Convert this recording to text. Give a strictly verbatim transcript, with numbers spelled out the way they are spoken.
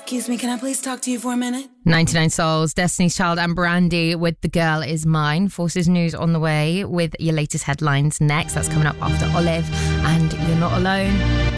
Excuse me, can I please talk to you for a minute? ninety-nine Souls, Destiny's Child and Brandy with The Girl Is Mine. Forces News on the way with your latest headlines next. That's coming up after Olive and You're Not Alone.